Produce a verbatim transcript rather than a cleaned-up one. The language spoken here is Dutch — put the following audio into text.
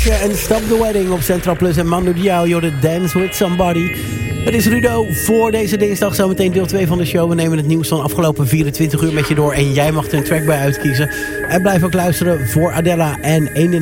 Kesha en Stop the Wedding op Central Plus en Mando Diao. You're the Dance with Somebody. Het is Rudo voor deze dinsdag. Zometeen deel twee van de show. We nemen het nieuws van de afgelopen vierentwintig uur met je door. En jij mag er een track bij uitkiezen. En blijf ook luisteren voor Adela en één in